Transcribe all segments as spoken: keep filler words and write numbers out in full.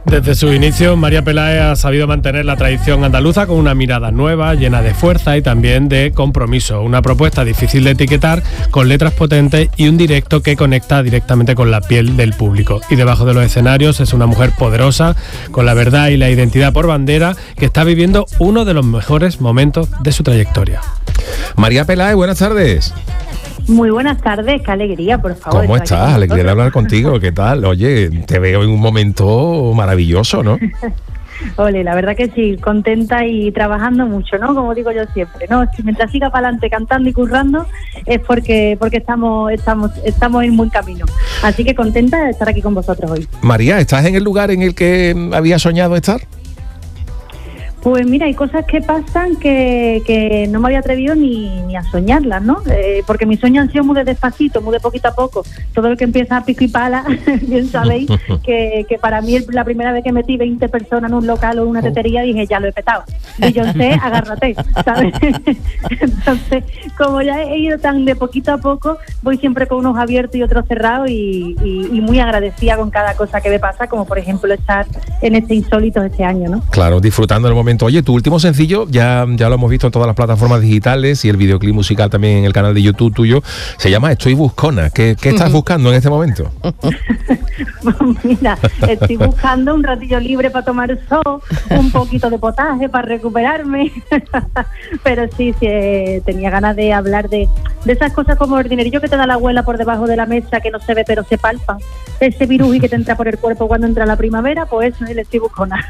Desde su inicio, María Peláez ha sabido mantener la tradición andaluza con una mirada nueva, llena de fuerza y también de compromiso. Una propuesta difícil de etiquetar, con letras potentes y un directo que conecta directamente con la piel del público. Y debajo de los escenarios es una mujer poderosa, con la verdad y la identidad por bandera, que está viviendo uno de los mejores momentos de su trayectoria. María Peláez, buenas tardes. Muy buenas tardes, qué alegría, por favor. ¿Cómo estás? Alegría de hablar contigo, ¿qué tal? Oye, te veo en un momento maravilloso, ¿no? Ole, la verdad que sí, contenta y trabajando mucho, ¿no? Como digo yo siempre, ¿no? Si mientras siga para adelante cantando y currando es porque porque estamos estamos estamos en buen camino. Así que contenta de estar aquí con vosotros hoy. María, ¿estás en el lugar en el que habías soñado estar? Pues mira, hay cosas que pasan que, que no me había atrevido ni, ni a soñarlas, ¿no? Eh, porque mis sueños han sido muy de despacito, muy de poquito a poco. Todo el que empieza a pico y pala, bien sabéis que, que para mí la primera vez que metí veinte personas en un local o en una tetería dije, ya lo he petado. Y yo sé, agárrate, ¿sabes? Entonces, como ya he ido tan de poquito a poco, voy siempre con unos abiertos y otros cerrados y, y, y muy agradecida con cada cosa que me pasa, como por ejemplo estar en este Insólitos este año, ¿no? Claro, disfrutando del momento. Oye, tu último sencillo ya, ya lo hemos visto en todas las plataformas digitales y el videoclip musical también en el canal de YouTube tuyo, se llama Estoy Buscona. ¿Qué, qué estás buscando en este momento? Mira, estoy buscando un ratillo libre para tomar sol, un poquito de potaje para recuperarme, pero sí, sí eh, tenía ganas de hablar de, de esas cosas como el dinerillo que te da la abuela por debajo de la mesa, que no se ve pero se palpa, ese virus y que te entra por el cuerpo cuando entra la primavera, pues eso es el Estoy Buscona.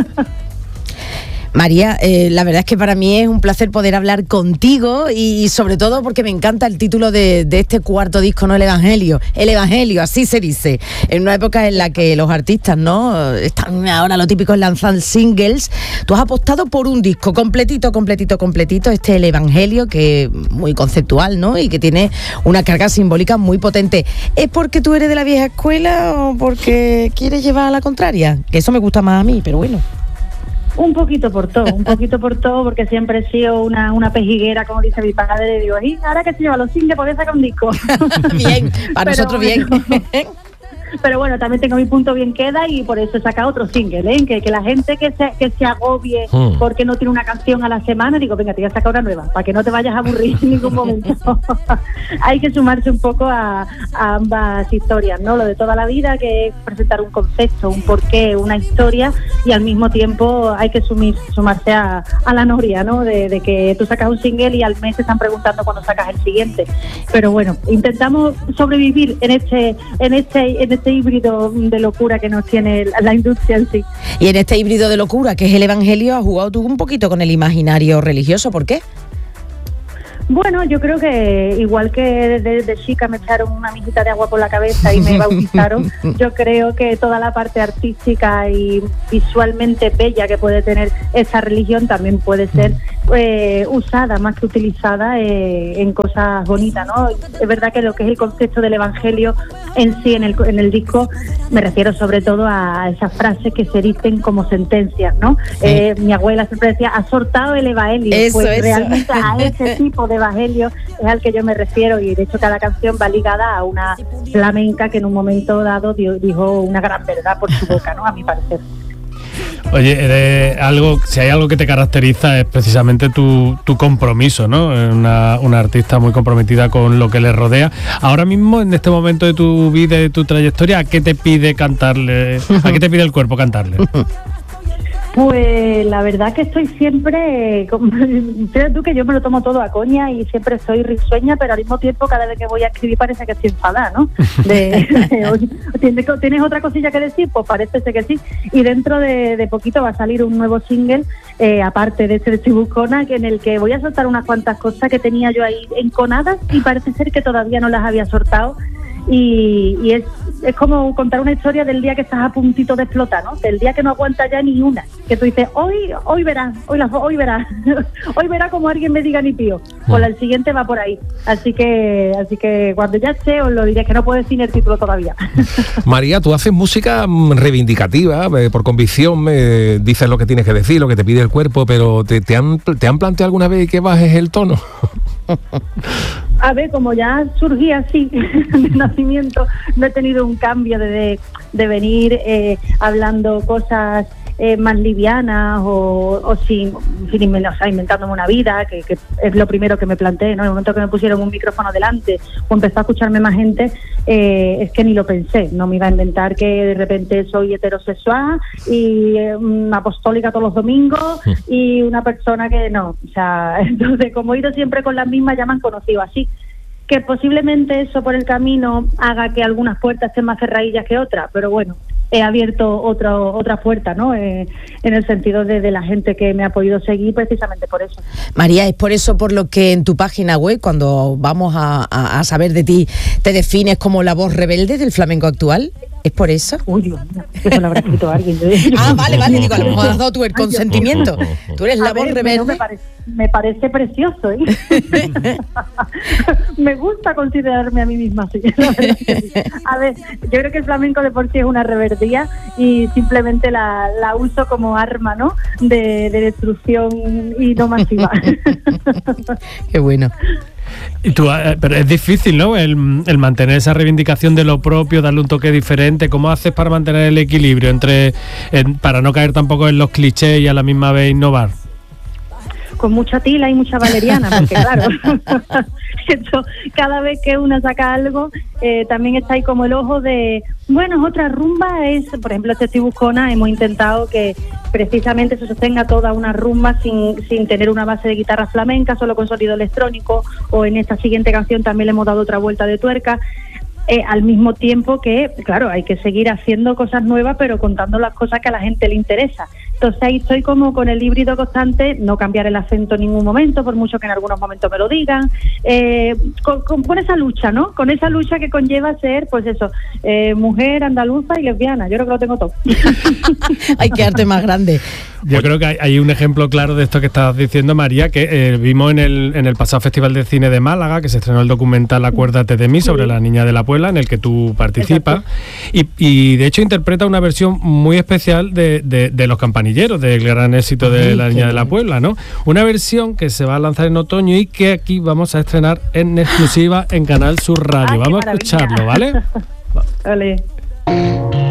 María, eh, la verdad es que para mí es un placer poder hablar contigo y, y sobre todo porque me encanta el título de, de este cuarto disco, ¿no? El Evangelio. El Evangelio, así se dice. En una época en la que los artistas, ¿no? Están ahora lo típico es lanzar singles. Tú has apostado por un disco completito, completito, completito. Este El Evangelio, que es muy conceptual, ¿no? Y que tiene una carga simbólica muy potente. ¿Es porque tú eres de la vieja escuela o porque quieres llevar a la contraria? Que eso me gusta más a mí, pero bueno. Un poquito por todo, un poquito por todo, porque siempre he sido una, una pejiguera, como dice mi padre, digo, y ahora que se lleva los singles, podés sacar un disco. Bien, para pero nosotros bueno, bien. Pero bueno, también tengo mi punto bien queda y por eso he sacado otro single, ¿eh? Que, que la gente que se, que se agobie mm. porque no tiene una canción a la semana, digo, venga, te voy a sacar una nueva, para que no te vayas a aburrir en ningún momento. Hay que sumarse un poco a, a ambas historias, ¿no? Lo de toda la vida, que es presentar un concepto, un porqué, una historia, y al mismo tiempo hay que sumir, sumarse a, a la noria, ¿no? De, de que tú sacas un single y al mes te están preguntando cuándo sacas el siguiente. Pero bueno, intentamos sobrevivir en este, en este, en este este híbrido de locura que nos tiene la industria en sí. Y en este híbrido de locura que es el Evangelio, has jugado tú un poquito con el imaginario religioso, ¿por qué? Bueno, yo creo que igual que de, de chica me echaron una mijita de agua por la cabeza y me bautizaron, yo creo que toda la parte artística y visualmente bella que puede tener esa religión también puede ser eh, usada más que utilizada eh, en cosas bonitas, ¿no? Es verdad que lo que es el concepto del Evangelio en sí, en el, en el disco, me refiero sobre todo a esas frases que se dicen como sentencias, ¿no? Eh, mi abuela siempre decía, has soltado el Evangelio, eso, pues eso. realmente a ese tipo de Evangelio es al que yo me refiero, y de hecho cada canción va ligada a una flamenca que en un momento dado dio, dijo una gran verdad por su boca, ¿no? A mi parecer. Oye, eres algo, si hay algo que te caracteriza es precisamente tu, tu compromiso, ¿no? Una, una artista muy comprometida con lo que le rodea. Ahora mismo, en este momento de tu vida y de tu trayectoria, ¿a qué te pide cantarle? ¿A qué te pide el cuerpo cantarle? Pues la verdad que estoy siempre, fíjate tú que yo me lo tomo todo a coña y siempre soy risueña, pero al mismo tiempo cada vez que voy a escribir parece que estoy enfadada, ¿no? De, de, ¿tienes, ¿Tienes otra cosilla que decir? Pues parece que sí. Y dentro de, de poquito va a salir un nuevo single, eh, aparte de este de Estoy Buscona, que en el que voy a soltar unas cuantas cosas que tenía yo ahí enconadas y parece ser que todavía no las había soltado. Y, y es, es como contar una historia del día que estás a puntito de explotar, ¿no? Del día que no aguanta ya ni una, que tú dices, hoy hoy verás, hoy, la, hoy verás, hoy verás como alguien me diga ni pío. Pues el siguiente va por ahí. Así que así que cuando ya esté os lo diré, que no puedo decir el título todavía. María, tú haces música reivindicativa, eh, por convicción, eh, dices lo que tienes que decir, lo que te pide el cuerpo, pero ¿te, te, han, te han planteado alguna vez que bajes el tono? A ver, como ya surgí así de nacimiento, no he tenido un cambio de, de, de venir eh, hablando cosas eh, más livianas o, o sin, sin o sea, inventándome una vida, que, que es lo primero que me planteé, ¿no? En el momento que me pusieron un micrófono delante o empezó a escucharme más gente, eh, es que ni lo pensé, no me iba a inventar que de repente soy heterosexual y eh, una apostólica todos los domingos y una persona que no, o sea, entonces como he ido siempre con las mismas, ya me han conocido así. Que posiblemente eso por el camino haga que algunas puertas estén más cerradillas que otras, pero bueno, he abierto otra otra puerta, ¿no? Eh, en el sentido de, de la gente que me ha podido seguir precisamente por eso. María, es por eso por lo que en tu página web, cuando vamos a, a, a saber de ti, te defines como la voz rebelde del flamenco actual. ¿Es por eso? Uy, Dios mío, eso lo habrá escrito alguien. Ah, vale, vale, digo, a lo mejor has dado tú el consentimiento. Tú eres la a voz ver, rebelde. No, me, parece, me parece precioso, ¿eh? Me gusta considerarme a mí misma así. La verdad que sí. A ver, yo creo que el flamenco de por sí es una reverdía y simplemente la, la uso como arma, ¿no? De, de destrucción y no masiva. Qué bueno. Y tú, eh, pero es difícil, ¿no? El, el mantener esa reivindicación de lo propio, darle un toque diferente. ¿Cómo haces para mantener el equilibrio entre, en, para no caer tampoco en los clichés y a la misma vez innovar? Con mucha tila y mucha valeriana, porque claro, esto, cada vez que una saca algo, eh, también está ahí como el ojo de, bueno, es otra rumba, es, por ejemplo, este Estoy Buscona, hemos intentado que precisamente se sostenga toda una rumba sin, sin tener una base de guitarra flamenca, solo con sonido electrónico, o en esta siguiente canción también le hemos dado otra vuelta de tuerca. Eh, al mismo tiempo que, claro, hay que seguir haciendo cosas nuevas, pero contando las cosas que a la gente le interesa. Entonces ahí estoy como con el híbrido constante, no cambiar el acento en ningún momento, por mucho que en algunos momentos me lo digan, eh, con, con, con esa lucha, ¿no? Con esa lucha que conlleva ser, pues eso, eh, mujer, andaluza y lesbiana. Yo creo que lo tengo todo. Hay que arte más grande. Yo creo que hay, hay un ejemplo claro de esto que estás diciendo, María, que eh, vimos en el, en el pasado Festival de Cine de Málaga, que se estrenó el documental Acuérdate de mí, sobre la niña de la Puebla, en el que tú participas, y, y de hecho interpreta una versión muy especial de, de, de Los Campanilleros, del gran éxito de La Niña de la Puebla, ¿no? Una versión que se va a lanzar en otoño y que aquí vamos a estrenar en exclusiva en Canal Sur Radio. Ay, vamos a escucharlo, ¿vale? Vale.